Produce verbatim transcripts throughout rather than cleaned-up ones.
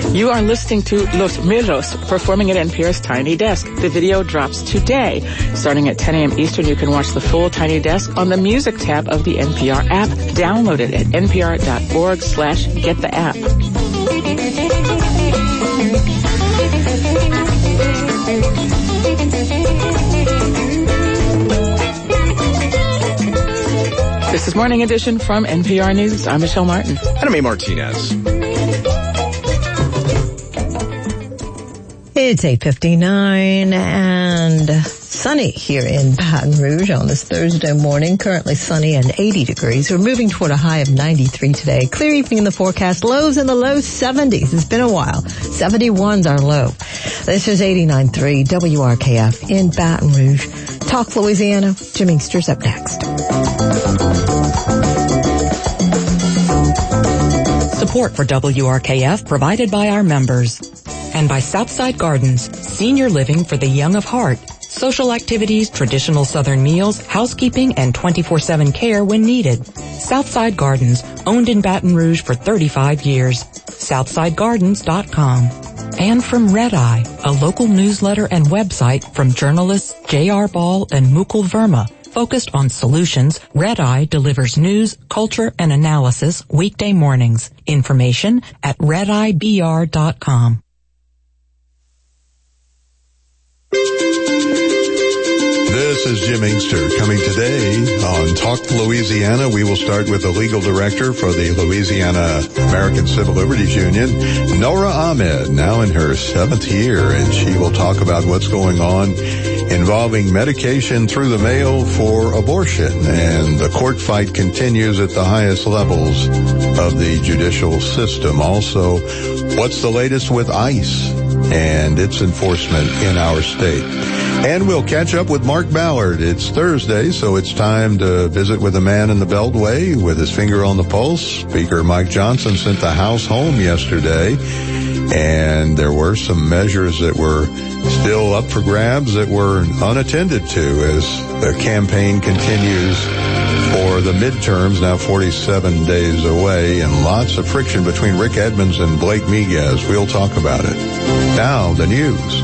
You are listening to Los Mirros performing at N P R's Tiny Desk. The video drops today. Starting at ten a.m. Eastern, you can watch the full Tiny Desk on the Music tab of the N P R app. Download it at npr.org slash get the app. This is Morning Edition from N P R News. I'm Michelle Martin. And I'm A. Martinez. It's eight fifty-nine and sunny here in Baton Rouge on this Thursday morning. Currently sunny and eighty degrees. We're moving toward a high of ninety-three today. Clear evening in the forecast. Lows in the low seventies. It's been a while. seventy-one's our low. This is eighty-nine point three W R K F in Baton Rouge. Talk Louisiana. Jim Inkster's up next. Support for W R K F provided by our members. And by Southside Gardens, senior living for the young of heart. Social activities, traditional Southern meals, housekeeping, and twenty-four seven care when needed. Southside Gardens, owned in Baton Rouge for thirty-five years. southside gardens dot com. And from Red Eye, a local newsletter and website from journalists J R. Ball and Mukul Verma. Focused on solutions, Red Eye delivers news, culture, and analysis weekday mornings. Information at red eye b r dot com. This is Jim Inkster coming today on Talk Louisiana. We will start with the legal director for the Louisiana American Civil Liberties Union, Nora Ahmed, now in her seventh year, and she will talk about what's going on involving medication through the mail for abortion. And the court fight continues at the highest levels of the judicial system. Also, what's the latest with ICE and its enforcement in our state? And we'll catch up with Mark Ballard. It's Thursday, so it's time to visit with the man in the Beltway with his finger on the pulse. Speaker Mike Johnson sent the House home yesterday, and there were some measures that were still up for grabs that were unattended to as the campaign continues for the midterms, now forty-seven days away, and lots of friction between Rick Edmonds and Blake Miguez. We'll talk about it. Now, the news.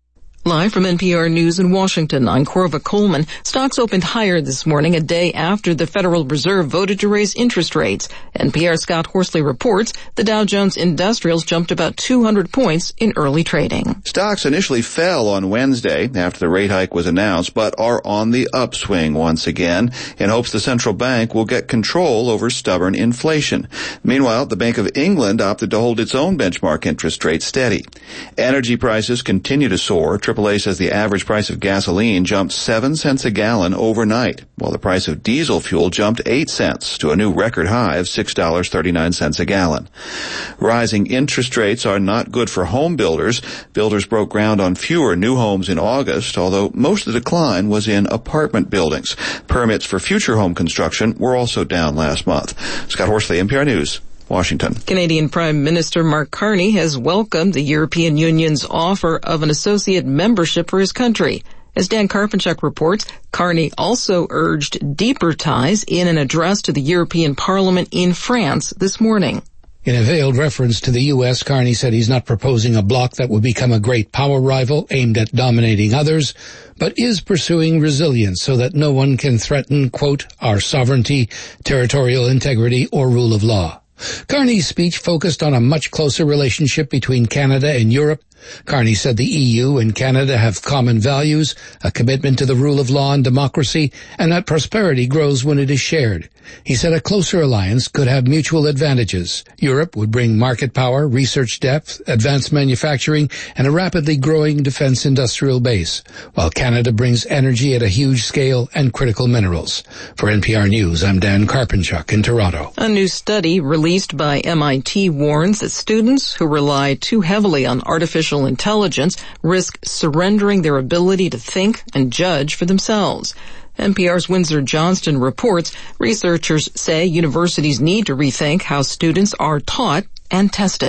Live from N P R News in Washington, I'm Corva Coleman. Stocks opened higher this morning, a day after the Federal Reserve voted to raise interest rates. N P R's Scott Horsley reports the Dow Jones Industrials jumped about two hundred points in early trading. Stocks initially fell on Wednesday after the rate hike was announced, but are on the upswing once again in hopes the central bank will get control over stubborn inflation. Meanwhile, the Bank of England opted to hold its own benchmark interest rate steady. Energy prices continue to soar. triple A says the average price of gasoline jumped seven cents a gallon overnight, while the price of diesel fuel jumped eight cents to a new record high of six dollars and thirty-nine cents a gallon. Rising interest rates are not good for home builders. Builders broke ground on fewer new homes in August, although most of the decline was in apartment buildings. Permits for future home construction were also down last month. Scott Horsley, N P R News, Washington. Canadian Prime Minister Mark Carney has welcomed the European Union's offer of an associate membership for his country. As Dan Karpenchuk reports, Carney also urged deeper ties in an address to the European Parliament in France this morning. In a veiled reference to the U S, Carney said he's not proposing a bloc that would become a great power rival aimed at dominating others, but is pursuing resilience so that no one can threaten, quote, our sovereignty, territorial integrity, or rule of law. Carney's speech focused on a much closer relationship between Canada and Europe. Carney said the E U and Canada have common values, a commitment to the rule of law and democracy, and that prosperity grows when it is shared. He said a closer alliance could have mutual advantages. Europe would bring market power, research depth, advanced manufacturing, and a rapidly growing defense industrial base, while Canada brings energy at a huge scale and critical minerals. For N P R News, I'm Dan Karpenchuk in Toronto. A new study released by M I T warns that students who rely too heavily on artificial intelligence risk surrendering their ability to think and judge for themselves. N P R's Windsor Johnston reports researchers say universities need to rethink how students are taught and tested.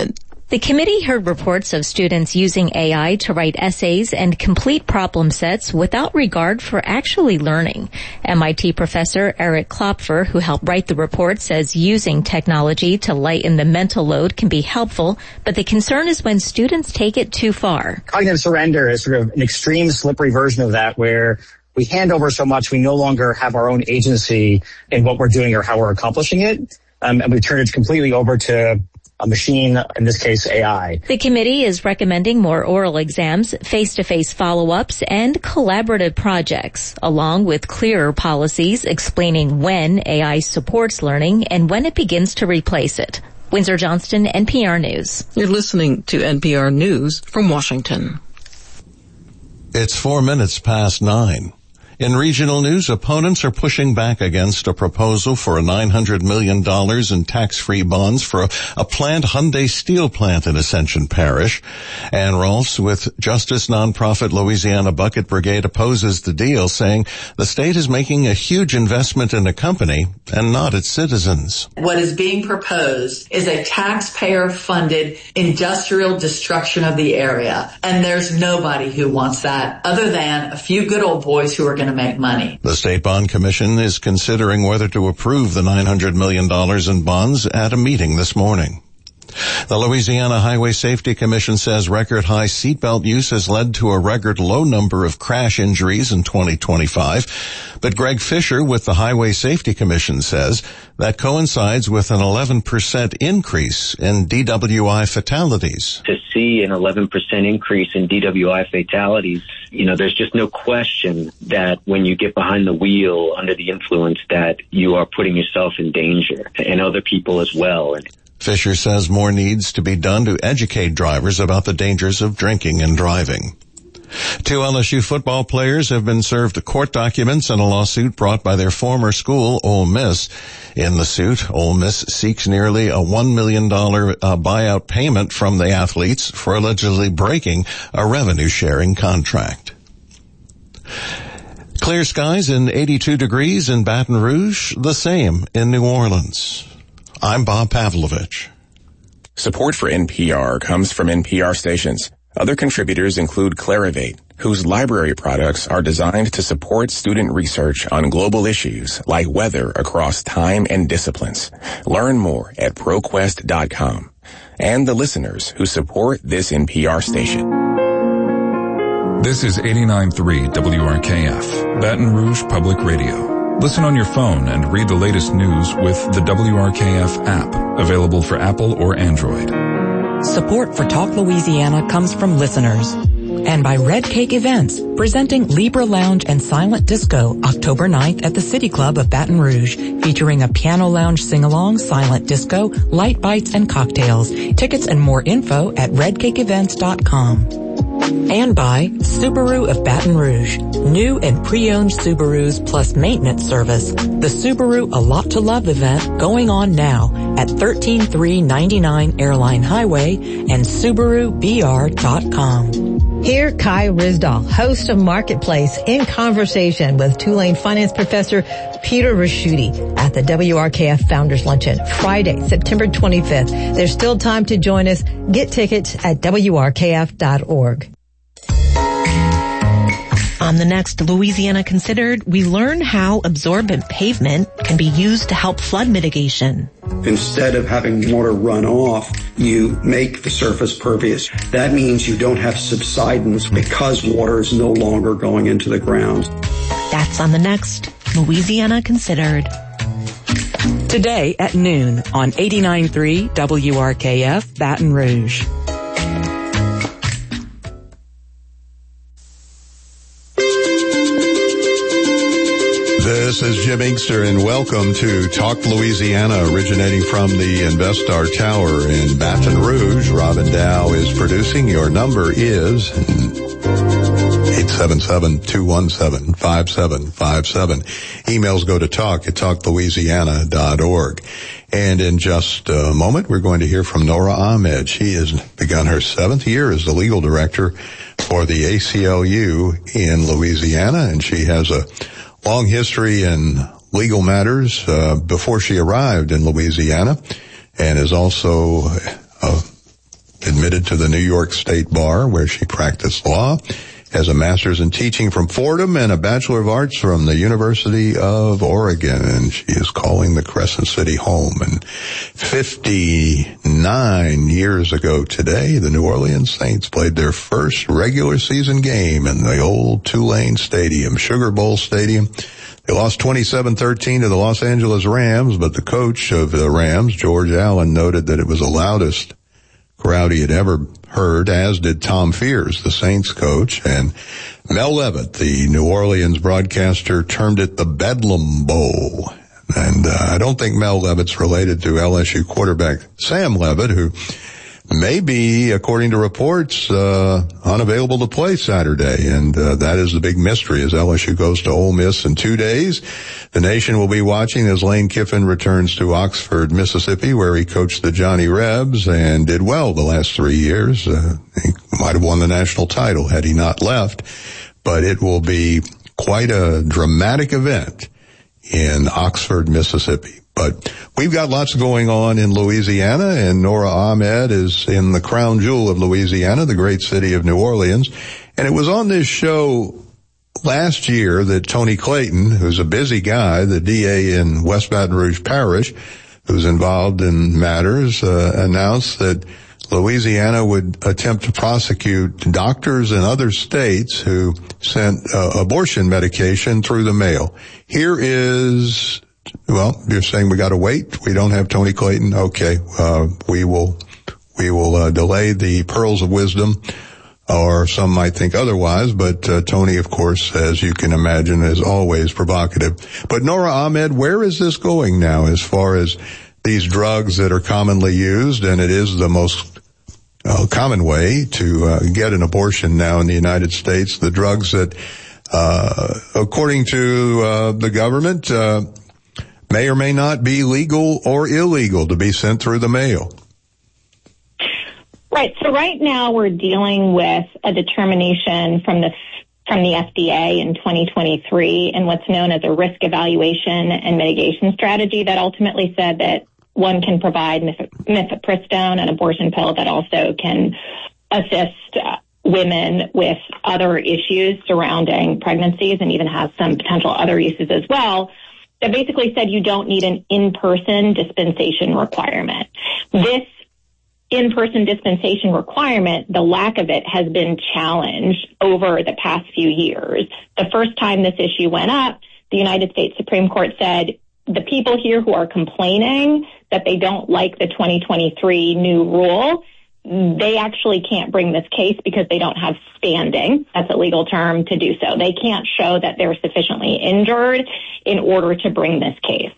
The committee heard reports of students using A I to write essays and complete problem sets without regard for actually learning. M I T professor Eric Klopfer, who helped write the report, says using technology to lighten the mental load can be helpful, but the concern is when students take it too far. Cognitive surrender is sort of an extreme, slippery version of that, where we hand over so much we no longer have our own agency in what we're doing or how we're accomplishing it, um, and we turn it completely over to a machine, in this case A I. The committee is recommending more oral exams, face-to-face follow-ups, and collaborative projects, along with clearer policies explaining when A I supports learning and when it begins to replace it. Windsor Johnston, N P R News. You're listening to N P R News from Washington. It's four minutes past nine. In regional news, opponents are pushing back against a proposal for nine hundred million dollars in tax-free bonds for a, a planned Hyundai steel plant in Ascension Parish. Ann Rolfs with Justice nonprofit Louisiana Bucket Brigade opposes the deal, saying the state is making a huge investment in a company and not its citizens. What is being proposed is a taxpayer-funded industrial destruction of the area, and there's nobody who wants that other than a few good old boys who are going to make money. The State Bond Commission is considering whether to approve the nine hundred million dollars in bonds at a meeting this morning. The Louisiana Highway Safety Commission says record high seatbelt use has led to a record low number of crash injuries in twenty twenty-five. But Greg Fisher with the Highway Safety Commission says that coincides with an eleven percent increase in D W I fatalities. To see an eleven percent increase in D W I fatalities, you know, there's just no question that when you get behind the wheel under the influence that you are putting yourself in danger and other people as well. Fisher says more needs to be done to educate drivers about the dangers of drinking and driving. Two L S U football players have been served court documents in a lawsuit brought by their former school, Ole Miss. In the suit, Ole Miss seeks nearly a one million dollars uh, buyout payment from the athletes for allegedly breaking a revenue-sharing contract. Clear skies and eighty-two degrees in Baton Rouge, the same in New Orleans. I'm Bob Pavlovich. Support for N P R comes from N P R stations. Other contributors include Clarivate, whose library products are designed to support student research on global issues like weather across time and disciplines. Learn more at ProQuest dot com. And the listeners who support this N P R station. This is eighty-nine point three W R K F, Baton Rouge Public Radio. Listen on your phone and read the latest news with the W R K F app, available for Apple or Android. Support for Talk Louisiana comes from listeners and by Red Cake Events, presenting Libra Lounge and Silent Disco October ninth at the City Club of Baton Rouge, featuring a piano lounge sing-along, silent disco, light bites, and cocktails. Tickets and more info at red cake events dot com. And by Subaru of Baton Rouge. New and pre-owned Subarus plus maintenance service. The Subaru A Lot to Love event going on now at thirteen three ninety-nine Airline Highway and Subaru B R dot com. Here, Kai Ryssdal, host of Marketplace, in conversation with Tulane finance professor Peter Ricchiuti at the W R K F Founders Luncheon, Friday, September twenty-fifth. There's still time to join us. Get tickets at W R K F dot org. On the next Louisiana Considered, we learn how absorbent pavement can be used to help flood mitigation. Instead of having water run off, you make the surface pervious. That means you don't have subsidence because water is no longer going into the ground. That's on the next Louisiana Considered. Today at noon on eighty-nine point three W R K F Baton Rouge. This is Jim Inkster, and welcome to Talk Louisiana, originating from the InvestStar Tower in Baton Rouge. Robin Dow is producing. Your number is eight seven seven, two one seven, five seven five seven. Emails go to talk at talk louisiana dot org. And in just a moment, we're going to hear from Nora Ahmed. She has begun her seventh year as the legal director for the A C L U in Louisiana, and she has a long history in legal matters uh, before she arrived in Louisiana, and is also uh, admitted to the New York State Bar, where she practiced law, has a master's in teaching from Fordham and a Bachelor of Arts from the University of Oregon, and she is calling the Crescent City home. And fifty-nine years ago today, the New Orleans Saints played their first regular season game in the old Tulane Stadium, Sugar Bowl Stadium. They lost twenty-seven thirteen to the Los Angeles Rams, but the coach of the Rams, George Allen, noted that it was the loudest crowd he had ever heard, as did Tom Fears, the Saints coach. And Mel Levitt, the New Orleans broadcaster, termed it the Bedlam Bowl. And uh, I don't think Mel Levitt's related to L S U quarterback Sam Levitt, who may be, according to reports, uh unavailable to play Saturday. And uh, that is the big mystery as L S U goes to Ole Miss in two days. The nation will be watching as Lane Kiffin returns to Oxford, Mississippi, where he coached the Johnny Rebs and did well the last three years. Uh, he might have won the national title had he not left. But it will be quite a dramatic event in Oxford, Mississippi. But we've got lots going on in Louisiana, and Nora Ahmed is in the crown jewel of Louisiana, the great city of New Orleans. And it was on this show last year that Tony Clayton, who's a busy guy, the D A in West Baton Rouge Parish, who's involved in matters, uh, announced that Louisiana would attempt to prosecute doctors in other states who sent uh, abortion medication through the mail. Here is... Well, you're saying we got to wait. We don't have Tony Clayton. Okay, uh, we will, we will uh, delay the pearls of wisdom, or some might think otherwise. But uh, Tony, of course, as you can imagine, is always provocative. But Nora Ahmed, where is this going now, as far as these drugs that are commonly used, and it is the most uh, common way to uh, get an abortion now in the United States? The drugs that, uh, according to uh, the government, uh, may or may not be legal or illegal to be sent through the mail. Right. So right now we're dealing with a determination from the from the F D A in twenty twenty-three in what's known as a risk evaluation and mitigation strategy that ultimately said that one can provide mifepristone, an abortion pill that also can assist uh, women with other issues surrounding pregnancies and even has some potential other uses as well, that basically said you don't need an in-person dispensation requirement. This in-person dispensation requirement, the lack of it has been challenged over the past few years. The first time this issue went up, the United States Supreme Court said the people here who are complaining that they don't like the twenty twenty-three new rule, they actually can't bring this case because they don't have standing. That's a legal term to do so. They can't show that they're sufficiently injured in order to bring this case.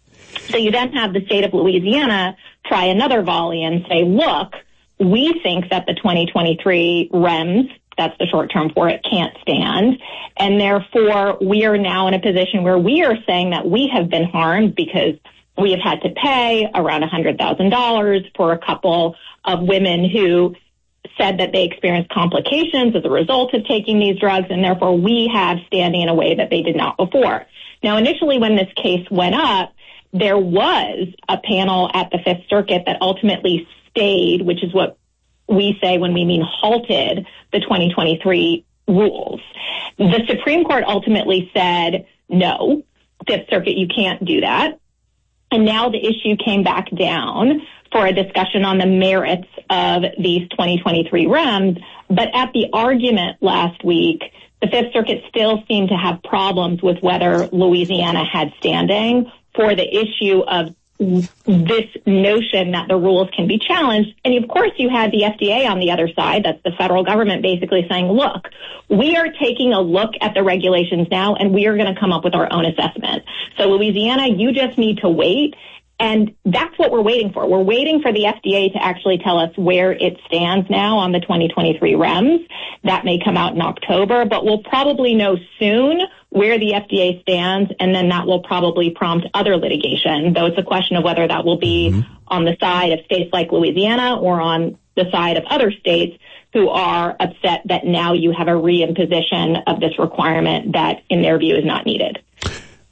So you then have the state of Louisiana try another volley and say, look, we think that the twenty twenty-three R E M S, that's the short term for it, can't stand. And therefore, we are now in a position where we are saying that we have been harmed because we have had to pay around one hundred thousand dollars for a couple of women who said that they experienced complications as a result of taking these drugs, and therefore we have standing in a way that they did not before. Now, initially when this case went up, there was a panel at the Fifth Circuit that ultimately stayed, which is what we say when we mean halted, the twenty twenty-three rules. The Supreme Court ultimately said, no, Fifth Circuit, you can't do that. And now the issue came back down for a discussion on the merits of these twenty twenty-three R E M S. But at the argument last week, the Fifth Circuit still seemed to have problems with whether Louisiana had standing for the issue of this notion that the rules can be challenged. And of course, you had the F D A on the other side. That's the federal government basically saying, look, we are taking a look at the regulations now, and we are going to come up with our own assessment. So Louisiana, you just need to wait. And that's what we're waiting for. We're waiting for the F D A to actually tell us where it stands now on the twenty twenty-three R E M S. That may come out in October, but we'll probably know soon where the F D A stands, and then that will probably prompt other litigation, though it's a question of whether that will be mm-hmm. on the side of states like Louisiana or on the side of other states who are upset that now you have a reimposition of this requirement that, in their view, is not needed.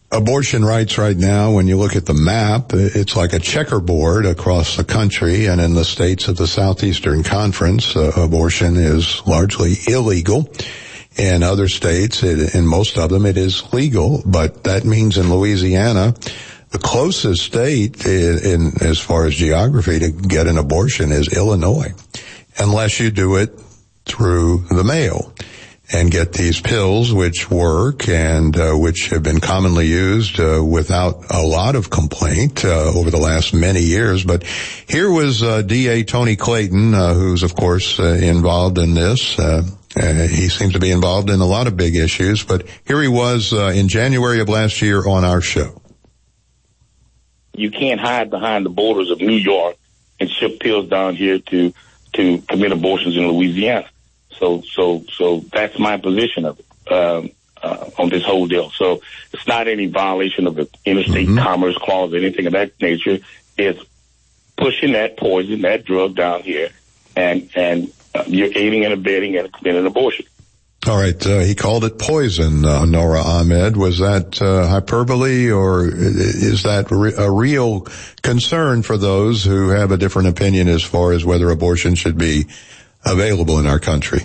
abortion rights right now, when you look at the map, it's like a checkerboard across the country, and in the states of the Southeastern Conference, uh, abortion is largely illegal. In other states, it, in most of them, it is legal, but that means in Louisiana, the closest state in, in as far as geography to get an abortion is Illinois, unless you do it through the mail and get these pills which work and uh, which have been commonly used uh, without a lot of complaint uh, over the last many years. But here was uh, D A Tony Clayton, uh, who's of course uh, involved in this. Uh, uh, he seems to be involved in a lot of big issues, but here he was uh, in January of last year on our show. You can't hide behind the borders of New York and ship pills down here to to commit abortions in Louisiana. So, so, so that's my position of it, um, uh, on this whole deal. So it's not any violation of the interstate mm-hmm. commerce clause or anything of that nature. It's pushing that poison, that drug down here, and, and uh, you're aiding and abetting and committing an abortion. All right. Uh, he called it poison, uh, Nora Ahmed. Was that uh, hyperbole, or is that re- a real concern for those who have a different opinion as far as whether abortion should be available in our country?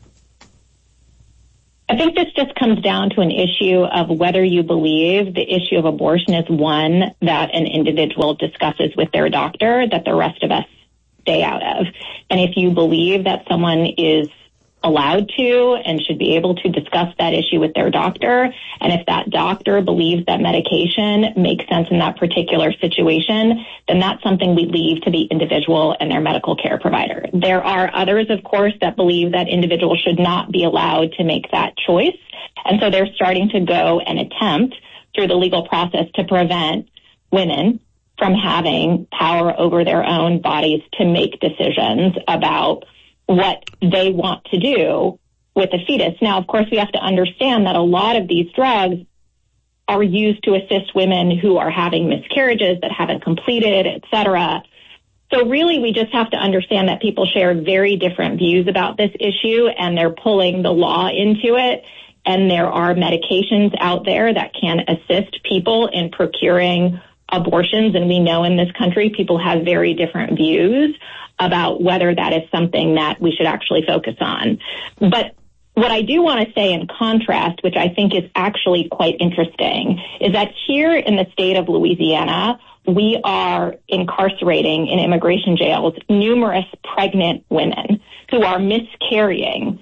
I think this just comes down to an issue of whether you believe the issue of abortion is one that an individual discusses with their doctor that the rest of us stay out of. And if you believe that someone is allowed to and should be able to discuss that issue with their doctor, and if that doctor believes that medication makes sense in that particular situation, then that's something we leave to the individual and their medical care provider. There are others, of course, that believe that individuals should not be allowed to make that choice, and so they're starting to go and attempt through the legal process to prevent women from having power over their own bodies to make decisions about what they want to do with a fetus. Now, of course, we have to understand that a lot of these drugs are used to assist women who are having miscarriages that haven't completed, et cetera. So really, we just have to understand that people share very different views about this issue, and they're pulling the law into it. And there are medications out there that can assist people in procuring abortions. And we know in this country, people have very different views about whether that is something that we should actually focus on. But what I do want to say in contrast, which I think is actually quite interesting, is that here in the state of Louisiana, we are incarcerating in immigration jails numerous pregnant women who are miscarrying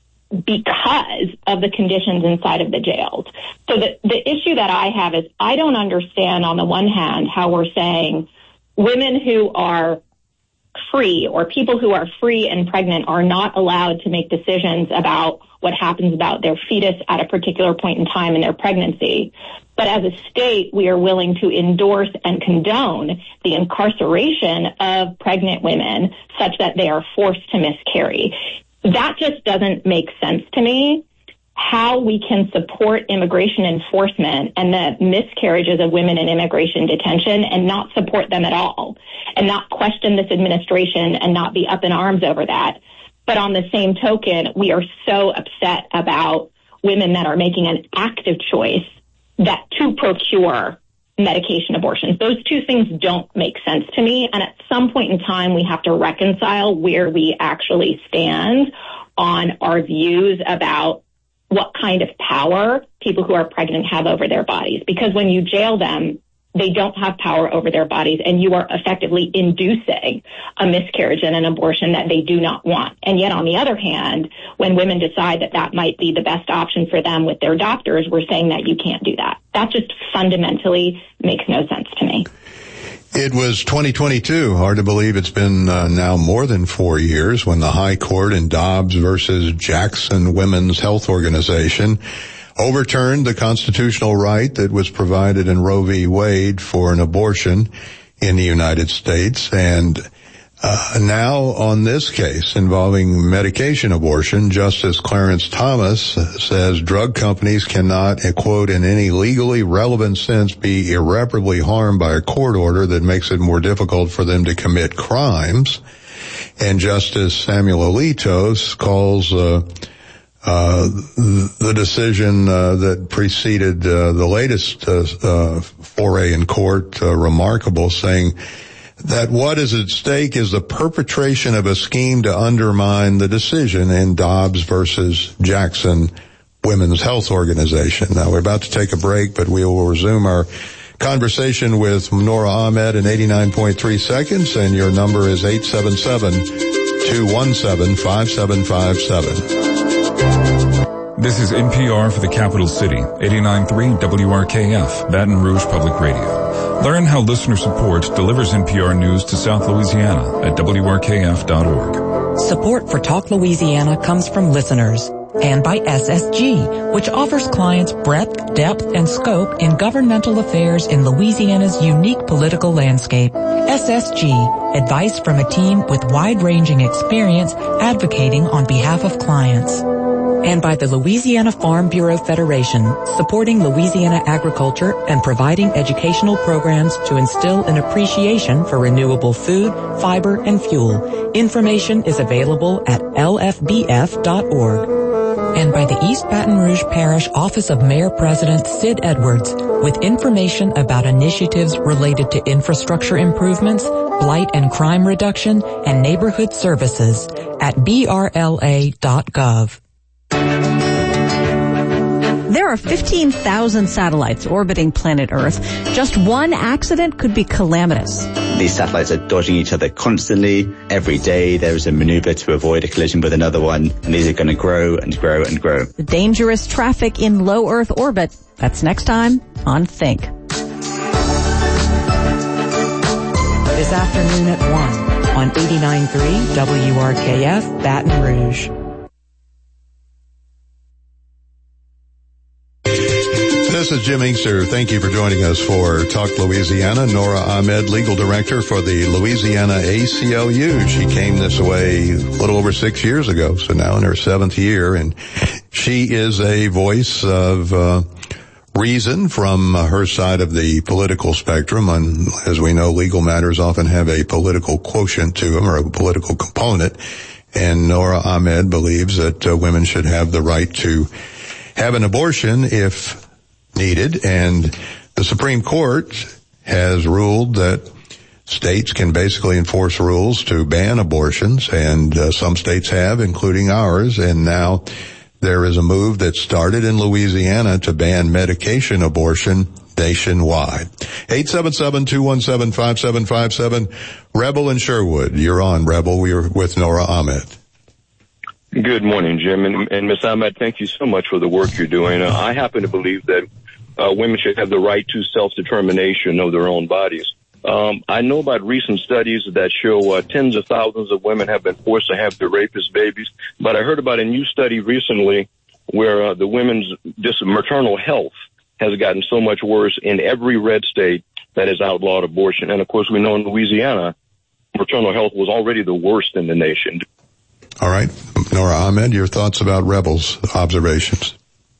because of the conditions inside of the jails. So the, the issue that I have is I don't understand, on the one hand, how we're saying women who are free or people who are free and pregnant are not allowed to make decisions about what happens about their fetus at a particular point in time in their pregnancy. But as a state, we are willing to endorse and condone the incarceration of pregnant women such that they are forced to miscarry. That just doesn't make sense to me. How we can support immigration enforcement and the miscarriages of women in immigration detention and not support them at all, and not question this administration and not be up in arms over that. But on the same token, we are so upset about women that are making an active choice that to procure medication abortions. Those two things don't make sense to me. And at some point in time, we have to reconcile where we actually stand on our views about what kind of power people who are pregnant have over their bodies. Because when you jail them, they don't have power over their bodies, and you are effectively inducing a miscarriage and an abortion that they do not want. And yet, on the other hand, when women decide that that might be the best option for them with their doctors, we're saying that you can't do that. That just fundamentally makes no sense to me. It was twenty twenty-two. Hard to believe it's been uh, now more than four years when the High Court in Dobbs versus Jackson Women's Health Organization overturned the constitutional right that was provided in Roe v. Wade for an abortion in the United States. And uh, now on this case involving medication abortion, Justice Clarence Thomas says drug companies cannot, quote, in any legally relevant sense be irreparably harmed by a court order that makes it more difficult for them to commit crimes. And Justice Samuel Alito calls uh uh, the decision uh, that preceded uh, the latest uh, uh, foray in court, uh, remarkable, saying that what is at stake is the perpetration of a scheme to undermine the decision in Dobbs versus Jackson Women's Health Organization. Now, we're about to take a break, but we will resume our conversation with Nora Ahmed in eighty-nine point three seconds, and your number is eight seven seven, two one seven, five seven five seven. This is N P R for the capital city, eighty-nine point three W R K F, Baton Rouge Public Radio. Learn how listener support delivers N P R news to South Louisiana at W R K F dot org. Support for Talk Louisiana comes from listeners and by S S G, which offers clients breadth, depth, and scope in governmental affairs in Louisiana's unique political landscape. S S G, advice from a team with wide-ranging experience advocating on behalf of clients. And by the Louisiana Farm Bureau Federation, supporting Louisiana agriculture and providing educational programs to instill an appreciation for renewable food, fiber, and fuel. Information is available at L F B F dot org. And by the East Baton Rouge Parish Office of Mayor President Sid Edwards, with information about initiatives related to infrastructure improvements, blight and crime reduction, and neighborhood services at B R L A dot gov. There are fifteen thousand satellites orbiting planet Earth. Just one accident could be calamitous. These satellites are dodging each other constantly. Every day there is a maneuver to avoid a collision with another one, and these are going to grow and grow and grow. The dangerous traffic in low Earth orbit. That's next time on Think. This afternoon at one on eighty-nine point three W R K F Baton Rouge. This is Jim Inkster. Thank you for joining us for Talk Louisiana. Nora Ahmed, legal director for the Louisiana A C L U. She came this way a little over six years ago, so now in her seventh year, and she is a voice of uh, reason from uh, her side of the political spectrum. And as we know, legal matters often have a political quotient to them, or a political component. And Nora Ahmed believes that uh, women should have the right to have an abortion if needed, and the Supreme Court has ruled that states can basically enforce rules to ban abortions, and uh, some states have, including ours, and now there is a move that started in Louisiana to ban medication abortion nationwide. eight seven seven, two one seven, five seven five seven. Rebel in Sherwood, you're on, Rebel. We're with Nora Ahmed. Good morning, Jim. And, and Miz Ahmed, thank you so much for the work you're doing. Uh, I happen to believe that uh, women should have the right to self-determination of their own bodies. Um, I know about recent studies that show uh, tens of thousands of women have been forced to have their rapist babies, but I heard about a new study recently where uh, the women's dis- maternal health has gotten so much worse in every red state that has outlawed abortion. And, of course, we know in Louisiana, maternal health was already the worst in the nation. All right. Nora Ahmed, your thoughts about Rebel's observations?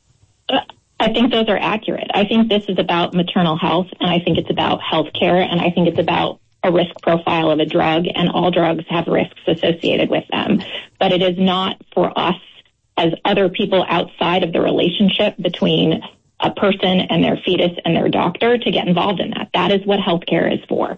I think those are accurate. I think this is about maternal health, and I think it's about health care, and I think it's about a risk profile of a drug, and all drugs have risks associated with them. But it is not for us as other people outside of the relationship between a person and their fetus and their doctor to get involved in that. That is what health care is for.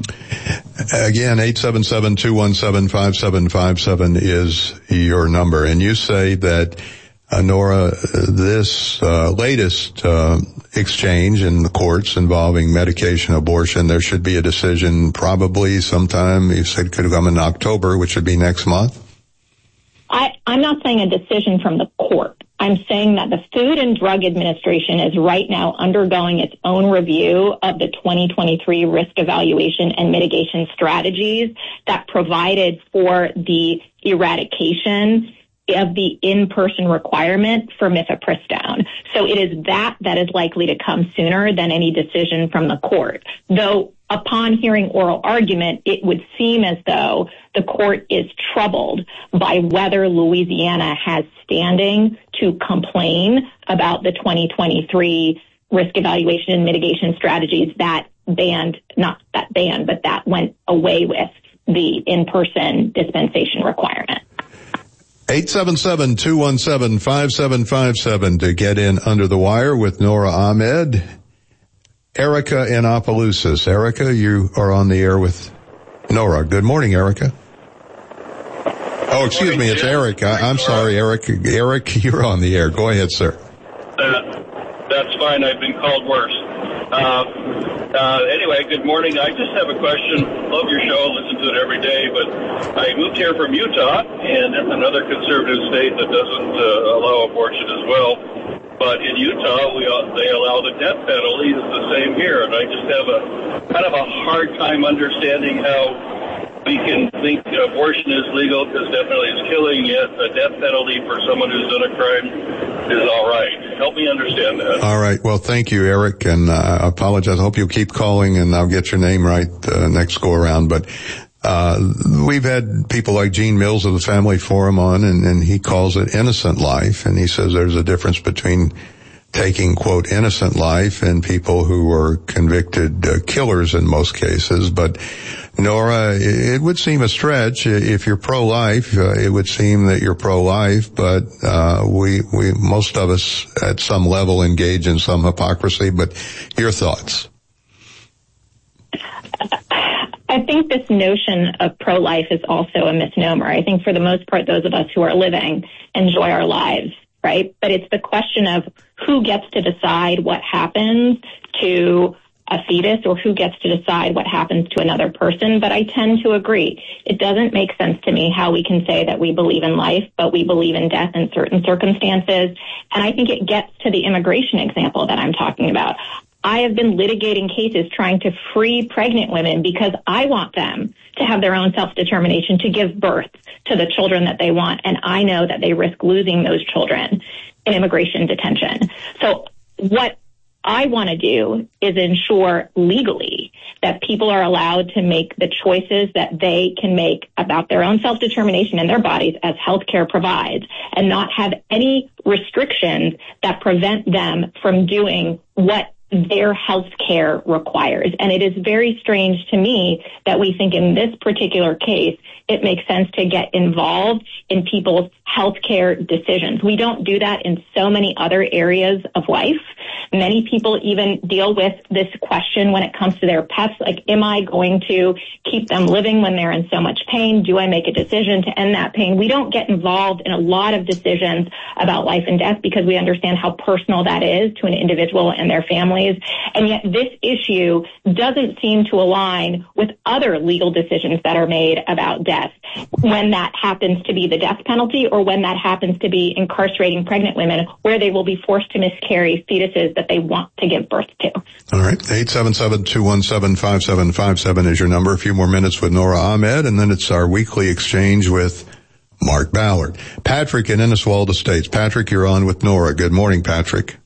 Again, eight seven seven, two one seven, five seven five seven is your number. And you say that, uh, Nora, this uh, latest uh, exchange in the courts involving medication abortion, there should be a decision probably sometime, you said could come in October, which would be next month? I, I'm not saying a decision from the court. I'm saying that the Food and Drug Administration is right now undergoing its own review of the twenty twenty-three risk evaluation and mitigation strategies that provided for the eradication of the in-person requirement for mifepristone. So it is that that is likely to come sooner than any decision from the court. Though upon hearing oral argument, it would seem as though the court is troubled by whether Louisiana has standing to complain about the twenty twenty-three risk evaluation and mitigation strategies that banned, not that banned, but that went away with the in-person dispensation requirement. eight seven seven, two one seven, five seven five seven to get in under the wire with Nora Ahmed. Erica in Opelousas. Erica, you are on the air with Nora. Good morning, Erica. Oh, excuse me, it's Eric. I, I'm sorry, Eric. Eric, you're on the air. Go ahead, sir. Uh, that's fine. I've been called worse. Uh, uh, anyway, good morning. I just have a question. Love your show. Listen to it every day. But I moved here from Utah, and it's another conservative state that doesn't uh, allow abortion as well. But in Utah, we uh, they allow the death penalty. It's the same here. And I just have a kind of a hard time understanding how we can think abortion is legal because definitely it's killing, yet the death penalty for someone who's done a crime is all right. Help me understand that. All right. Well, thank you, Eric, and uh, I apologize. I hope you'll keep calling, and I'll get your name right uh, next go around. But uh we've had people like Gene Mills of the Family Forum on, and, and he calls it innocent life, and he says there's a difference between taking, quote, innocent life and people who are convicted uh, killers in most cases. But Nora, it would seem a stretch. If you're pro-life, uh, it would seem that you're pro-life, but uh we, we, most of us at some level engage in some hypocrisy. But your thoughts? I think this notion of pro-life is also a misnomer. I think for the most part, those of us who are living enjoy our lives, right? But it's the question of who gets to decide what happens to a fetus or who gets to decide what happens to another person. But I tend to agree. It doesn't make sense to me how we can say that we believe in life, but we believe in death in certain circumstances. And I think it gets to the immigration example that I'm talking about. I have been litigating cases trying to free pregnant women because I want them to have their own self-determination to give birth to the children that they want. And I know that they risk losing those children in immigration detention. So what I want to do is ensure legally that people are allowed to make the choices that they can make about their own self-determination in their bodies as healthcare provides, and not have any restrictions that prevent them from doing what their health care requires. And it is very strange to me that we think in this particular case, it makes sense to get involved in people's health care decisions. We don't do that in so many other areas of life. Many people even deal with this question when it comes to their pets, like, am I going to keep them living when they're in so much pain? Do I make a decision to end that pain? We don't get involved in a lot of decisions about life and death because we understand how personal that is to an individual and their families. And yet this issue doesn't seem to align with other legal decisions that are made about death, when that happens to be the death penalty or when that happens to be incarcerating pregnant women where they will be forced to miscarry fetuses that they want to give birth to. All right. eight seven seven, two one seven, five seven five seven is your number. A few more minutes with Nora Ahmed, and then it's our weekly exchange with Mark Ballard. Patrick in Inniswalda Estates. Patrick, you're on with Nora. Good morning, Patrick.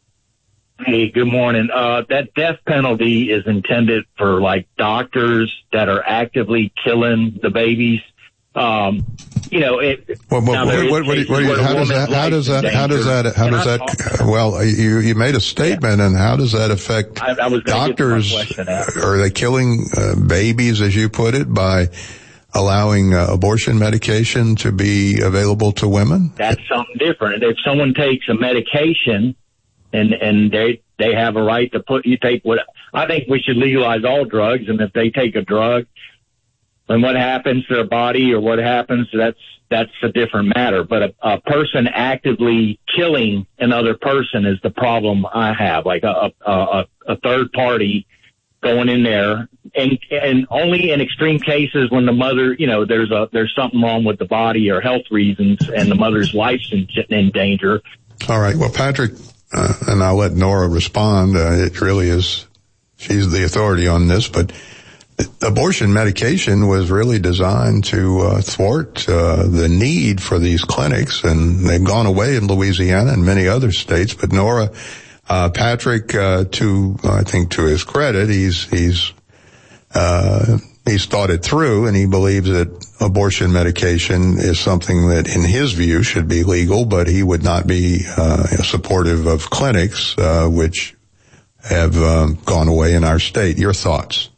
Hey, good morning. Uh, that death penalty is intended for, like, doctors that are actively killing the babies. Um, you know, it, well, well, what, what, what, what, how does that, how does that, how does that, how does that, well, you, you made a statement, yeah. And how does that affect I, I was doctors? Are they killing uh, babies, as you put it, by allowing uh, abortion medication to be available to women? That's something different. If someone takes a medication and, and they, they have a right to put, you take what, I think we should legalize all drugs, and if they take a drug, and what happens to their body or what happens, that's that's a different matter. But a, a person actively killing another person is the problem I have. Like a a, a third party going in there, and and only in extreme cases when the mother, you know, there's a there's something wrong with the body or health reasons, and the mother's life's in, in danger. All right. Well, Patrick, uh, and I'll let Nora respond. Uh, it really is, she's the authority on this, but abortion medication was really designed to uh, thwart uh, the need for these clinics, and they've gone away in Louisiana and many other states. But Nora, uh, Patrick, uh, to I think to his credit, he's he's uh, he's thought it through, and he believes that abortion medication is something that, in his view, should be legal. But he would not be uh, supportive of clinics uh, which have uh, gone away in our state. Your thoughts?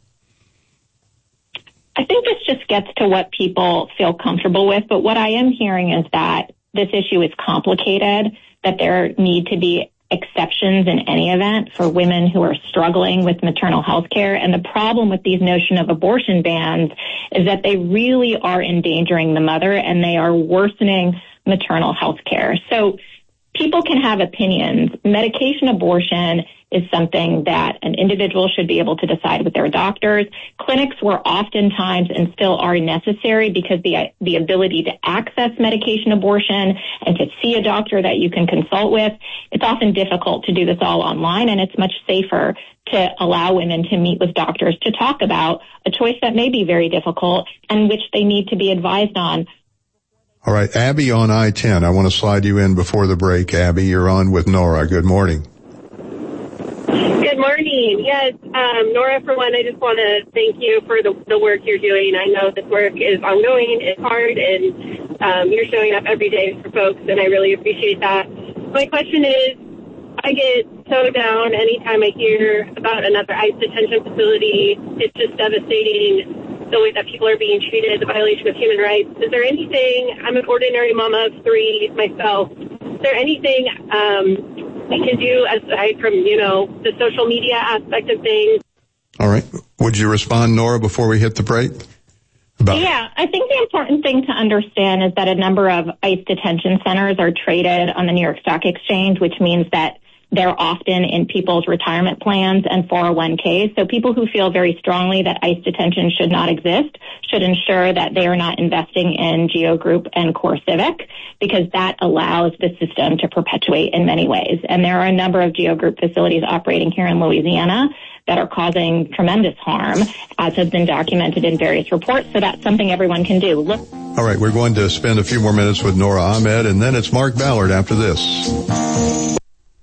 I think this just gets to what people feel comfortable with, but what I am hearing is that this issue is complicated, that there need to be exceptions in any event for women who are struggling with maternal health care. And the problem with these notion of abortion bans is that they really are endangering the mother and they are worsening maternal health care. So people can have opinions. Medication abortion is something that an individual should be able to decide with their doctors. Clinics were oftentimes and still are necessary because the the ability to access medication abortion and to see a doctor that you can consult with, it's often difficult to do this all online, and it's much safer to allow women to meet with doctors to talk about a choice that may be very difficult and which they need to be advised on. All right, Abby on I ten. I want to slide you in before the break. Abby, you're on with Nora. Good morning. Good morning. Yes, um, Nora, for one, I just want to thank you for the, the work you're doing. I know this work is ongoing, it's hard, and um, you're showing up every day for folks, and I really appreciate that. My question is, I get so down anytime I hear about another ICE detention facility. It's just devastating, the way that people are being treated, the violation of human rights. Is there anything, I'm an ordinary mama of three myself, is there anything um, we can do aside from, you know, the social media aspect of things? All right. Would you respond, Nora, before we hit the break? About- yeah, I think the important thing to understand is that a number of ICE detention centers are traded on the New York Stock Exchange, which means that they're often in people's retirement plans and four oh one k's. So people who feel very strongly that ICE detention should not exist should ensure that they are not investing in Geo Group and CoreCivic, because that allows the system to perpetuate in many ways. And there are a number of Geo Group facilities operating here in Louisiana that are causing tremendous harm, as has been documented in various reports. So that's something everyone can do. Look. All right, we're going to spend a few more minutes with Nora Ahmed, and then it's Mark Ballard after this.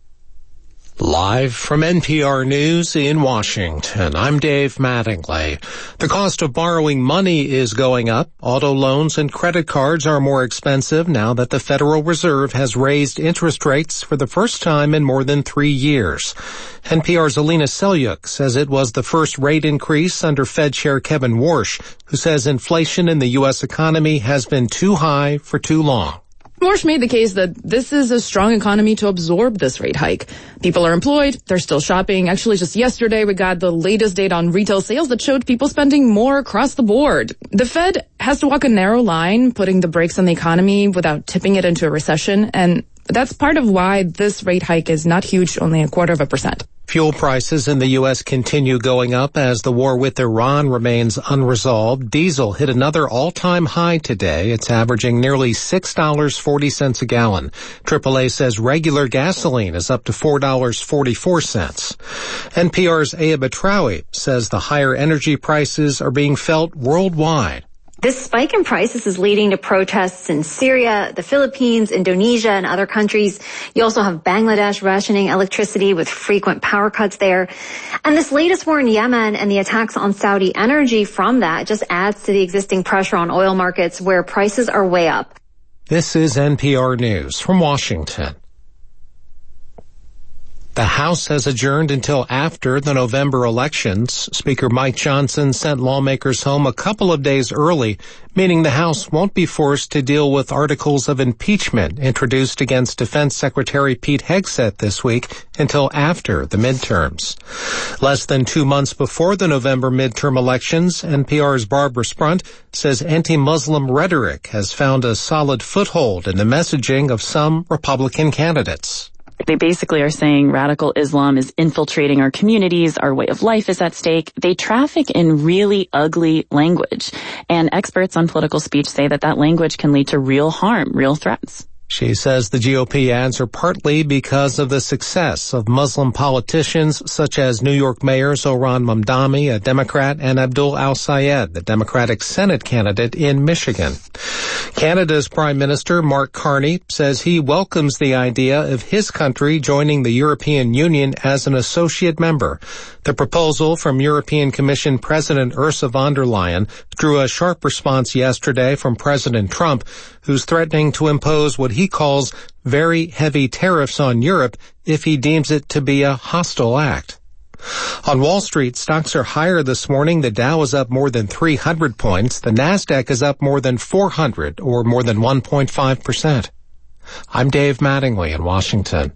Live from N P R News in Washington, I'm Dave Mattingly. The cost of borrowing money is going up. Auto loans and credit cards are more expensive now that the Federal Reserve has raised interest rates for the first time in more than three years. N P R's Alina Selyuk says it was the first rate increase under Fed Chair Kevin Warsh, who says inflation in the U S economy has been too high for too long. Warsh made the case that this is a strong economy to absorb this rate hike. People are employed, they're still shopping. Actually, just yesterday we got the latest data on retail sales that showed people spending more across the board. The Fed has to walk a narrow line, putting the brakes on the economy without tipping it into a recession, and that's part of why this rate hike is not huge, only a quarter of a percent. Fuel prices in the U S continue going up as the war with Iran remains unresolved. Diesel hit another all-time high today. It's averaging nearly six dollars and forty cents a gallon. triple A says regular gasoline is up to four dollars and forty-four cents. N P R's Aya Batrawi says the higher energy prices are being felt worldwide. This spike in prices is leading to protests in Syria, the Philippines, Indonesia, and other countries. You also have Bangladesh rationing electricity with frequent power cuts there. And this latest war in Yemen and the attacks on Saudi energy from that just adds to the existing pressure on oil markets where prices are way up. This is N P R News from Washington. The House has adjourned until after the November elections. Speaker Mike Johnson sent lawmakers home a couple of days early, meaning the House won't be forced to deal with articles of impeachment introduced against Defense Secretary Pete Hegseth this week until after the midterms. Less than two months before the November midterm elections, N P R's Barbara Sprunt says anti-Muslim rhetoric has found a solid foothold in the messaging of some Republican candidates. They basically are saying radical Islam is infiltrating our communities, our way of life is at stake. They traffic in really ugly language. And experts on political speech say that that language can lead to real harm, real threats. She says the G O P ads are partly because of the success of Muslim politicians such as New York Mayor Zohran Mamdani, a Democrat, and Abdul Al-Sayed, the Democratic Senate candidate in Michigan. Canada's Prime Minister Mark Carney says he welcomes the idea of his country joining the European Union as an associate member. The proposal from European Commission President Ursula von der Leyen drew a sharp response yesterday from President Trump, who's threatening to impose what he calls very heavy tariffs on Europe if he deems it to be a hostile act. On Wall Street, stocks are higher this morning. The Dow is up more than three hundred points. The Nasdaq is up more than four hundred, or more than one point five percent. I'm Dave Mattingly in Washington.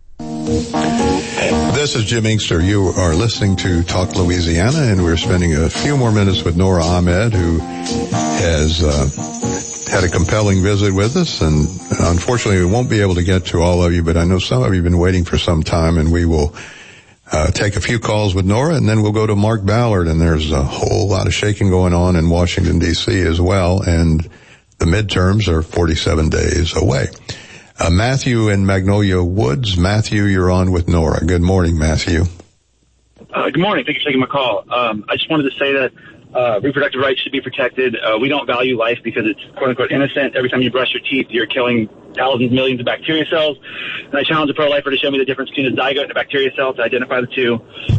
This is Jim Inkster. You are listening to Talk Louisiana, and we're spending a few more minutes with Nora Ahmed, who has uh, had a compelling visit with us. And unfortunately, we won't be able to get to all of you, but I know some of you have been waiting for some time, and we will uh, take a few calls with Nora, and then we'll go to Mark Ballard. And there's a whole lot of shaking going on in Washington, D C as well, and the midterms are forty-seven days away. Uh, Matthew in Magnolia Woods. Matthew, you're on with Nora. Good morning, Matthew. Uh, good morning. Thank you for taking my call. Um, I just wanted to say that uh, reproductive rights should be protected. Uh, we don't value life because it's quote-unquote innocent. Every time you brush your teeth, you're killing thousands, millions of bacteria cells. And I challenge a pro-lifer to show me the difference between a zygote and a bacteria cell to identify the two.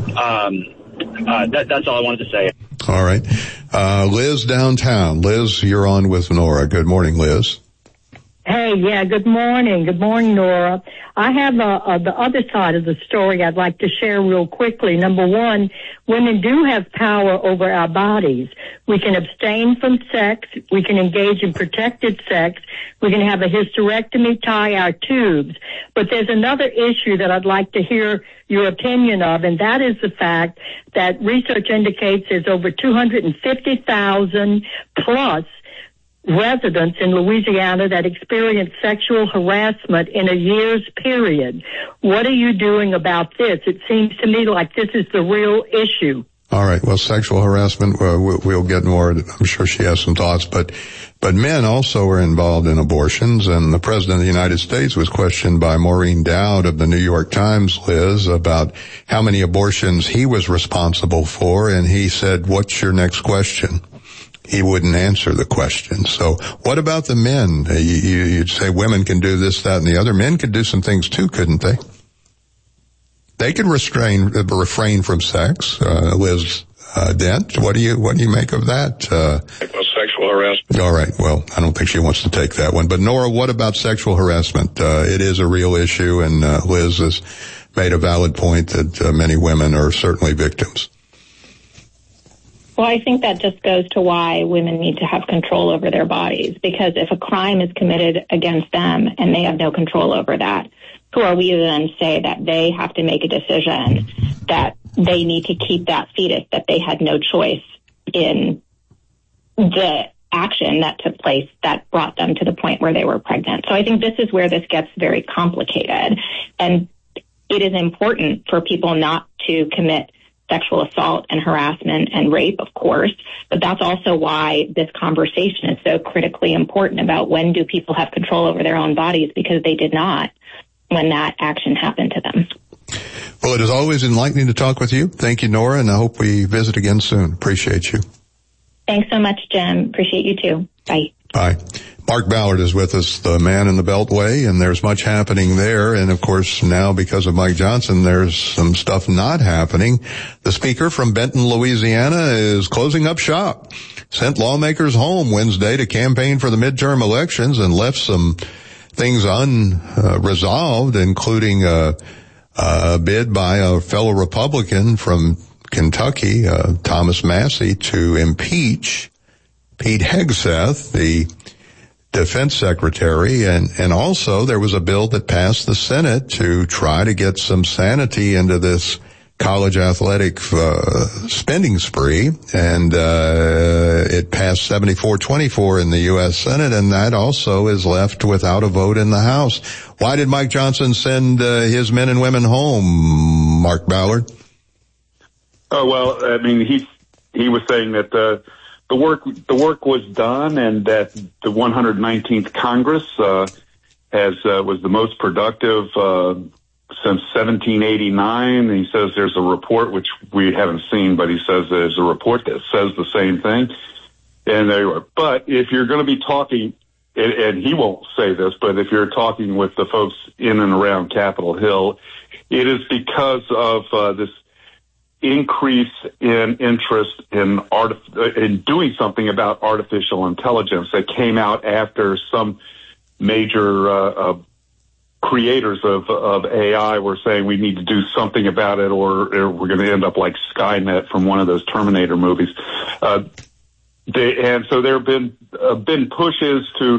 Um, uh, that, that's all I wanted to say. All right. Uh, Liz downtown. Liz, you're on with Nora. Good morning, Liz. Hey, yeah, good morning. Good morning, Nora. I have uh, uh, the other side of the story I'd like to share real quickly. Number one, women do have power over our bodies. We can abstain from sex. We can engage in protected sex. We can have a hysterectomy, tie our tubes. But there's another issue that I'd like to hear your opinion of, and that is the fact that research indicates there's over two hundred fifty thousand plus residents in Louisiana that experience sexual harassment in a year's period. What are you doing about this? It seems to me like this is the real issue. All right. Well, sexual harassment, uh, we'll get more. I'm sure she has some thoughts, but, but men also are involved in abortions, and the President of the United States was questioned by Maureen Dowd of the New York Times, Liz, about how many abortions he was responsible for, and he said, "What's your next question?" He wouldn't answer the question. So what about the men? You, you, you'd say women can do this, that, and the other. Men could do some things too, couldn't they? They could restrain, refrain from sex. Uh, Liz uh, Dent, what do you, what do you make of that? Uh, sexual harassment. All right. Well, I don't think she wants to take that one. But Nora, what about sexual harassment? Uh, it is a real issue, and uh, Liz has made a valid point that uh, many women are certainly victims. Well, I think that just goes to why women need to have control over their bodies, because if a crime is committed against them and they have no control over that, who are we to then say that they have to make a decision that they need to keep that fetus, that they had no choice in the action that took place that brought them to the point where they were pregnant? So I think this is where this gets very complicated. And it is important for people not to commit sexual assault and harassment and rape, of course, but that's also why this conversation is so critically important about when do people have control over their own bodies, because they did not when that action happened to them. Well, it is always enlightening to talk with you. Thank you, Nora, and I hope we visit again soon. Appreciate you. Thanks so much, Jim. Appreciate you too. Bye. Bye. Mark Ballard is with us, the man in the Beltway, and there's much happening there. And of course, now because of Mike Johnson, there's some stuff not happening. The speaker from Benton, Louisiana is closing up shop, sent lawmakers home Wednesday to campaign for the midterm elections, and left some things unresolved, uh, including a, a bid by a fellow Republican from Kentucky, uh, Thomas Massie, to impeach Pete Hegseth, the defense secretary, and, and also there was a bill that passed the Senate to try to get some sanity into this college athletic uh, spending spree, and uh it passed seventy-four twenty-four in the U S Senate, and that also is left without a vote in the House. Why did Mike Johnson send uh, his men and women home, Mark Ballard? Oh, well, I mean, he he was saying that uh The work, the work was done, and that the one hundred nineteenth Congress uh, has uh, was the most productive uh, since seventeen eighty-nine. He says there's a report, which we haven't seen, but he says there's a report that says the same thing. And they were, but if you're going to be talking, and, and he won't say this, but if you're talking with the folks in and around Capitol Hill, it is because of uh, this increase in interest in art, in doing something about artificial intelligence that came out after some major uh, uh, creators of, of A I were saying we need to do something about it, or, or we're going to end up like Skynet from one of those Terminator movies. Uh, they, and so there have been uh, been pushes to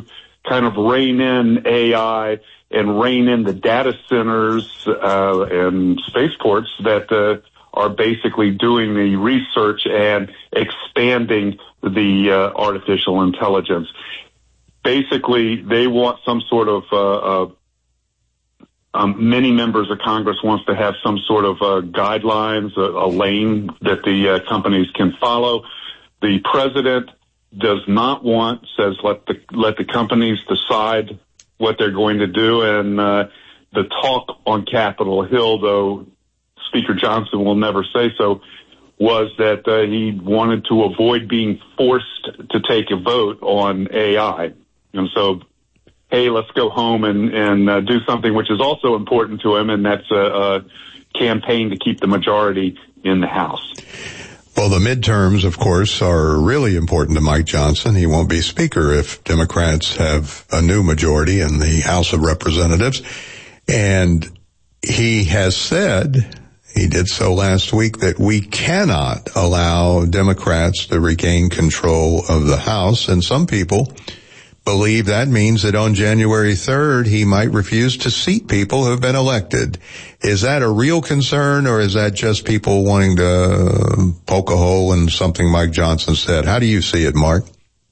kind of rein in A I and rein in the data centers uh, and spaceports that uh, are basically doing the research and expanding the uh, artificial intelligence. Basically, they want some sort of uh, uh, um, many members of Congress wants to have some sort of uh, guidelines, a, a lane that the uh, companies can follow. The president does not want, says let the let the companies decide what they're going to do. And uh, the talk on Capitol Hill, though Speaker Johnson will never say so, was that uh, he wanted to avoid being forced to take a vote on A I. And so, hey, let's go home and, and uh, do something which is also important to him, and that's a, a campaign to keep the majority in the House. Well, the midterms, of course, are really important to Mike Johnson. He won't be Speaker if Democrats have a new majority in the House of Representatives. And he has said, he did so last week, that we cannot allow Democrats to regain control of the House. And some people believe that means that on January third, he might refuse to seat people who have been elected. Is that a real concern, or is that just people wanting to poke a hole in something Mike Johnson said? How do you see it, Mark?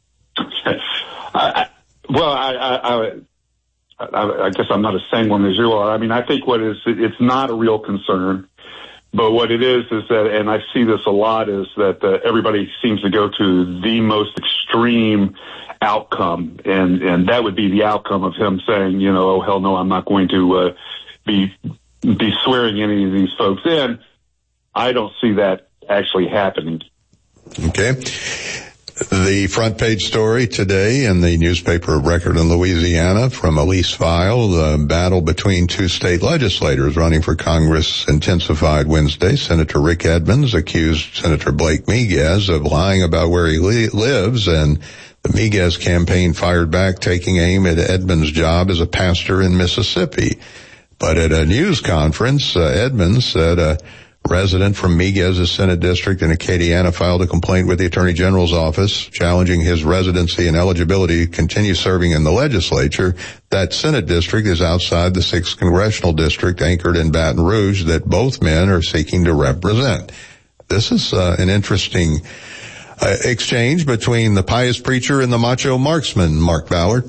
I, well, I, I, I, I guess I'm not as sanguine as you are. I mean, I think what is, it's not a real concern. But what it is, is that, and I see this a lot, is that uh, everybody seems to go to the most extreme outcome, and, and that would be the outcome of him saying, you know, oh, hell no, I'm not going to uh, be be swearing any of these folks in. I don't see that actually happening. Okay. The front page story today in the newspaper of record in Louisiana from Elise File, the battle between two state legislators running for Congress intensified Wednesday. Senator Rick Edmonds accused Senator Blake Miguez of lying about where he li- lives, and the Miguez campaign fired back, taking aim at Edmonds' job as a pastor in Mississippi. But at a news conference, uh, Edmonds said a resident from Miguez's Senate district in Acadiana filed a complaint with the Attorney General's office challenging his residency and eligibility to continue serving in the legislature. That Senate district is outside the sixth congressional district anchored in Baton Rouge that both men are seeking to represent. This is uh, an interesting uh, exchange between the pious preacher and the macho marksman, Mark Ballard.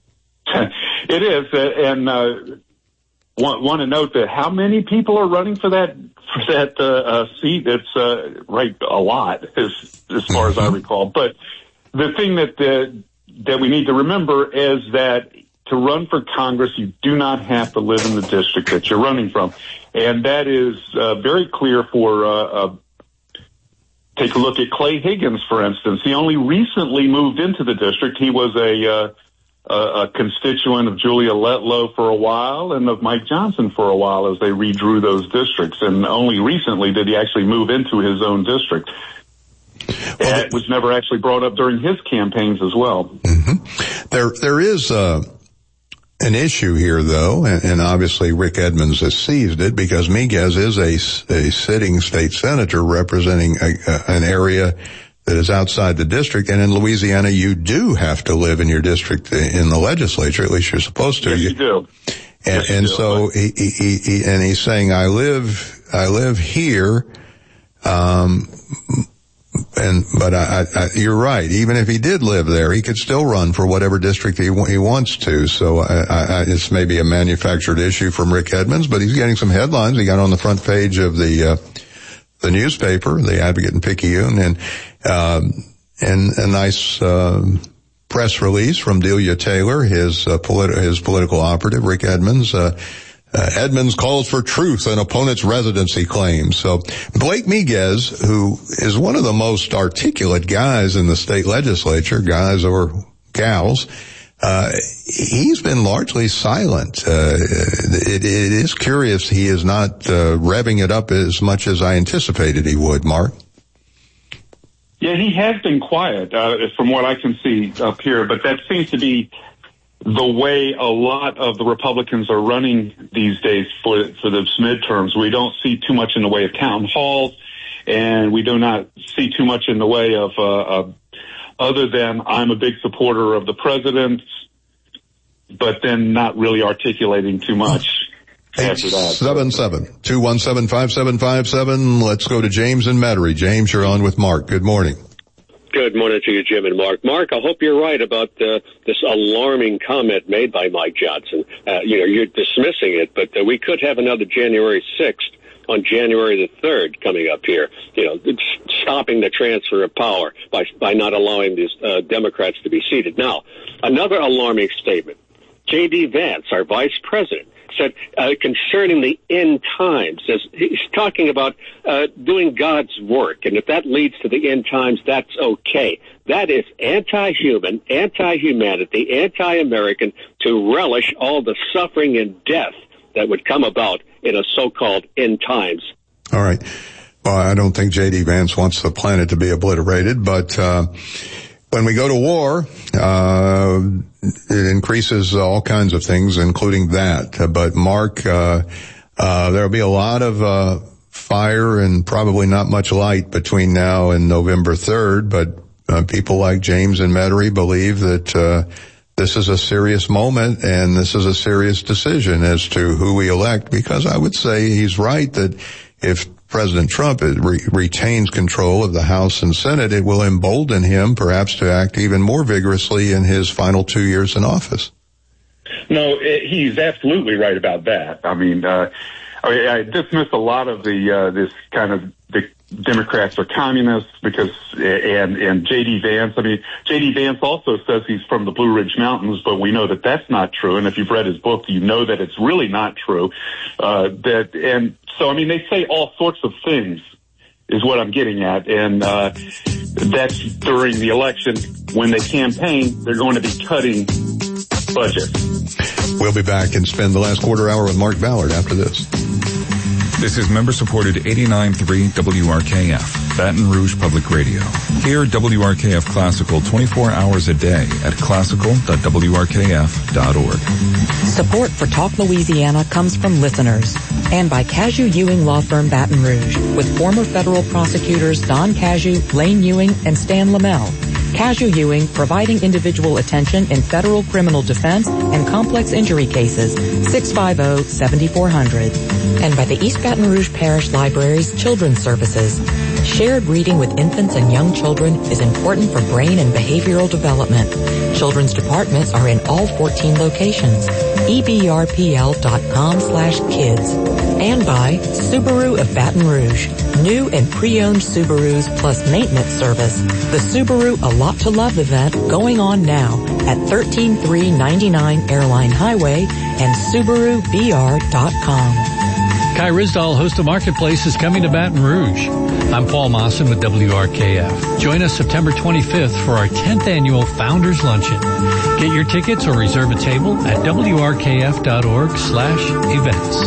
It is, uh, and uh, want, want to note that how many people are running for that for that uh, uh, seat? It's uh, right a lot, as as far as I recall. But the thing that uh, that we need to remember is that to run for Congress, you do not have to live in the district that you're running from, and that is uh, very clear for. Uh, uh, take a look at Clay Higgins, for instance. He only recently moved into the district. He was a uh, a constituent of Julia Letlow for a while and of Mike Johnson for a while as they redrew those districts. And only recently did he actually move into his own district. Well, it was never actually brought up during his campaigns as well. Mm-hmm. There, there is uh, an issue here, though, and, and obviously Rick Edmonds has seized it because Miguez is a, a sitting state senator representing a, a, an area that is outside the district, and in Louisiana, you do have to live in your district in the legislature. At least you're supposed to. Yes, you do. And, yes, and you so do. he, he, he, and he's saying, "I live, I live here." Um, and but I, I, you're right. Even if he did live there, he could still run for whatever district he he wants to. So I, I, it's maybe a manufactured issue from Rick Edmonds, but he's getting some headlines. He got on the front page of the. Uh, the newspaper, the Advocate and Picayune, and, um, and a nice, uh, press release from Delia Taylor, his, uh, politi- his political operative, Rick Edmonds, uh, uh, Edmonds calls for truth on opponent's residency claims. So Blake Miguez, who is one of the most articulate guys in the state legislature, guys or gals, Uh, he's been largely silent. Uh, it, it is curious he is not, uh, revving it up as much as I anticipated he would, Mark. Yeah, he has been quiet, uh, from what I can see up here, but that seems to be the way a lot of the Republicans are running these days for, for the midterms. We don't see too much in the way of town halls, and we do not see too much in the way of, uh, of other than I'm a big supporter of the president's but then not really articulating too much after that. seven seven two one seven five seven five seven. Let's go to James in Metairie. James, you're on with Mark. Good morning. Good morning to you, Jim and Mark. Mark, I hope you're right about uh, this alarming comment made by Mike Johnson. Uh, you know, you're dismissing it, but uh, we could have another January sixth on January the third coming up here. You know, it's stopping the transfer of power by by not allowing these uh, Democrats to be seated. Now, another alarming statement. J D. Vance, our vice president, said uh, concerning the end times, as he's talking about uh, doing God's work, and if that leads to the end times, that's okay. That is anti-human, anti-humanity, anti-American to relish all the suffering and death that would come about in a so-called end times. All right. Well, I don't think J D. Vance wants the planet to be obliterated, but uh when we go to war, uh, it increases all kinds of things, including that. Uh, but Mark, uh, uh, there'll be a lot of, uh, fire and probably not much light between now and November third. But, uh, people like James and Metairie believe that, uh, this is a serious moment and this is a serious decision as to who we elect, because I would say he's right that if President Trump re- retains control of the House and Senate, it will embolden him perhaps to act even more vigorously in his final two years in office. No, it, he's absolutely right about that. I mean, uh, I, mean, I dismiss a lot of the uh, this kind of the Democrats are communists because and and J D. Vance. I mean, J D. Vance also says he's from the Blue Ridge Mountains, but we know that that's not true. And if you've read his book, you know that it's really not true. Uh, that and so I mean, they say all sorts of things, is what I'm getting at, and uh, that's during the election when they campaign. They're going to be cutting budgets. We'll be back and spend the last quarter hour with Mark Ballard after this. This is member-supported eighty-nine point three W R K F, Baton Rouge Public Radio. Hear W R K F Classical twenty-four hours a day at classical dot w r k f dot org. Support for Talk Louisiana comes from listeners and by Casu Ewing Law Firm Baton Rouge with former federal prosecutors Don Casu, Lane Ewing, and Stan Lamel. Casu Ewing providing individual attention in federal criminal defense and complex injury cases, six five zero, seven four zero zero. And by the East Baton Rouge Parish Library's Children's Services. Shared reading with infants and young children is important for brain and behavioral development. Children's departments are in all fourteen locations. e b r p l dot com slash kids. And by Subaru of Baton Rouge. New and pre-owned Subarus plus maintenance service. The Subaru A Lot to Love event going on now at thirteen three ninety-nine Airline Highway and Subaru B R dot com. Kai Rizdal, host of Marketplace, is coming to Baton Rouge. I'm Paul Mawson with W R K F. Join us September twenty-fifth for our tenth annual Founders Luncheon. Get your tickets or reserve a table at w r k f dot org slash events.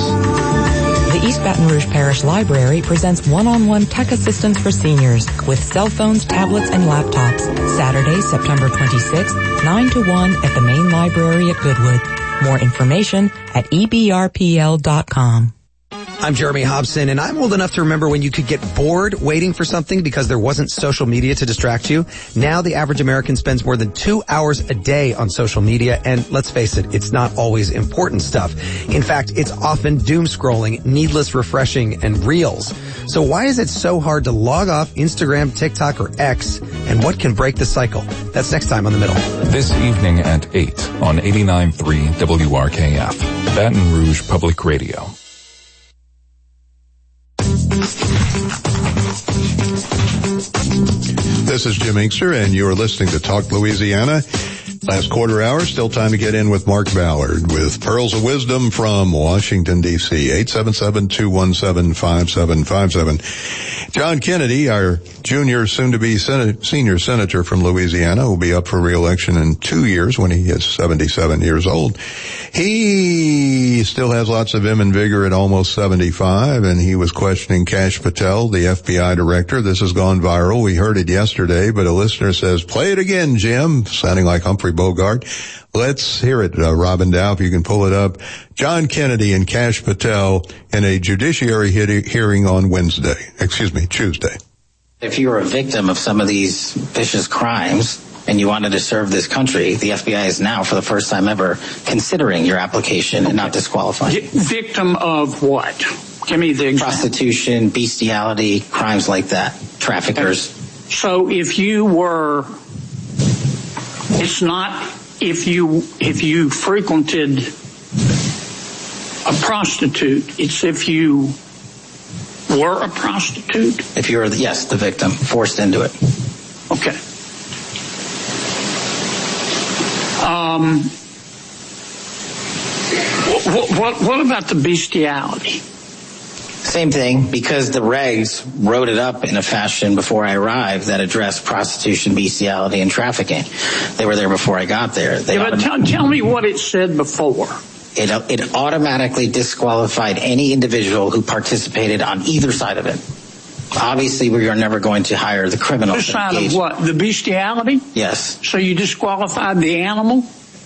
The East Baton Rouge Parish Library presents one-on-one tech assistance for seniors with cell phones, tablets, and laptops. Saturday, September twenty-sixth, nine to one at the main library at Goodwood. More information at e b r p l dot com. I'm Jeremy Hobson, and I'm old enough to remember when you could get bored waiting for something because there wasn't social media to distract you. Now the average American spends more than two hours a day on social media, and let's face it, it's not always important stuff. In fact, it's often doom scrolling, needless refreshing, and reels. So why is it so hard to log off Instagram, TikTok, or X, and what can break the cycle? That's next time on The Middle. This evening at eight on eighty-nine point three W R K F, Baton Rouge Public Radio. This is Jim Inkster, and you're listening to Talk Louisiana. Last quarter hour, still time to get in with Mark Ballard with Pearls of Wisdom from Washington, D C eight seven seven, two one seven, five seven five seven. John Kennedy, our junior, soon-to-be Senate, senior senator from Louisiana, will be up for re-election in two years when he is seventy-seven years old. He still has lots of vim and vigor at almost seventy-five, and he was questioning Kash Patel, the F B I director. This has gone viral. We heard it yesterday, but a listener says, play it again, Jim, sounding like Humphrey Bogart. Let's hear it, uh, Robin Dow, if you can pull it up. John Kennedy and Kash Patel in a judiciary he- hearing on Wednesday, excuse me, Tuesday. If you're a victim of some of these vicious crimes, and you wanted to serve this country, the F B I is now, for the first time ever, considering your application and not disqualifying. V- victim of what? Give me the example. Prostitution, bestiality, crimes like that, traffickers. So if you were, it's not if you if you frequented a prostitute, it's if you were a prostitute? If you were, yes, the victim, forced into it. Okay. Um, what, what, what about the bestiality? Same thing, because the regs wrote it up in a fashion before I arrived that addressed prostitution, bestiality, and trafficking. They were there before I got there. They yeah, but tell, tell me what it said before. It, it automatically disqualified any individual who participated on either side of it. Obviously, we are never going to hire the criminal. Other side of what? The bestiality? Yes. So you disqualified the animal?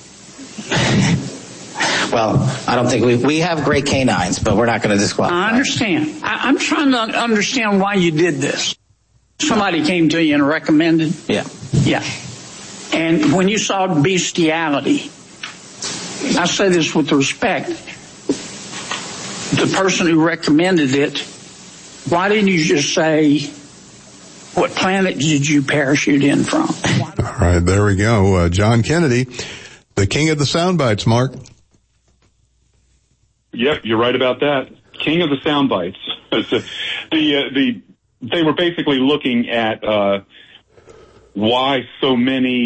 Well, I don't think we we have great canines, but we're not going to disqualify. I understand. I, I'm trying to understand why you did this. Somebody came to you and recommended? Yeah. Yeah. And when you saw bestiality, I say this with respect, the person who recommended it, why didn't you just say, what planet did you parachute in from? All right, there we go. Uh, John Kennedy, the king of the sound bites, Mark. Yep, you're right about that. King of the sound bites. the, uh, the, they were basically looking at, uh, why so many